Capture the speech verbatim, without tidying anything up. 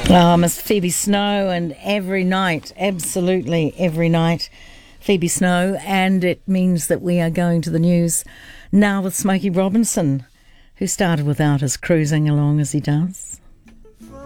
Oh, Miss Phoebe Snow, and every night, absolutely every night, Phoebe Snow, and it means that we are going to the news now with Smokey Robinson, who started without us cruising along as he does.